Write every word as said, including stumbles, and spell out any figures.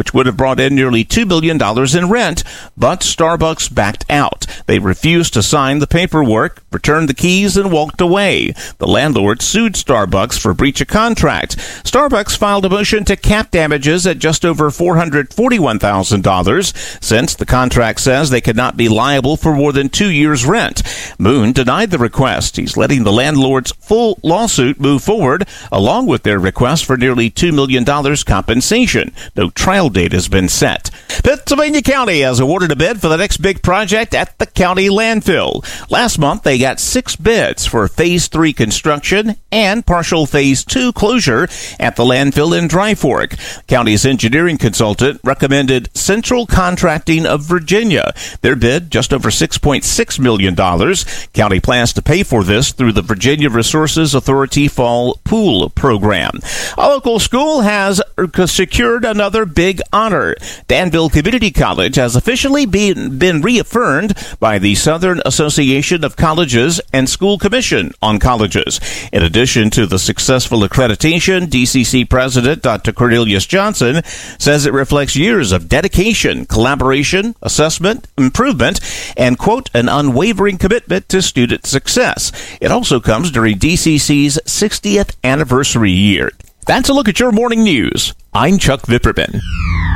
which would have brought in nearly two billion dollars in rent, but Starbucks backed out. They refused to sign the paperwork, returned the keys, and walked away. The landlord sued Starbucks for breach of contract. Starbucks filed a motion to cap damages at just over four hundred forty-one thousand dollars, since the contract says they could not be liable for more than two years' rent. Moon denied the request. He's letting the landlord's full lawsuit move forward, along with their request for nearly two million dollars compensation. No trial date has been set. Pennsylvania County has awarded a bid for the next big project at the county landfill. Last month, they got six bids for Phase three construction and partial Phase two closure at the landfill in Dry Fork. County's engineering consultant recommended Central Contracting of Virginia. Their bid, just over six point six million dollars. County plans to pay for this through the Virginia Resources Authority Fall Pool Program. A local school has secured another big honor. Danville Community College has officially been, been reaffirmed by the Southern Association of Colleges and School Commission on Colleges. In addition to the successful accreditation, D C C President Doctor Cornelius Johnson says it reflects years of dedication, collaboration, assessment, improvement, and, quote, an unwavering commitment to student success. It also comes during D C C's sixtieth anniversary year. That's a look at your morning news. I'm Chuck Vipperman.